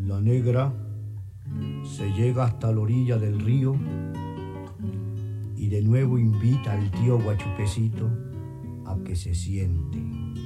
La negra se llega hasta la orilla del río y de nuevo invita al tío Guachupecito a que se siente.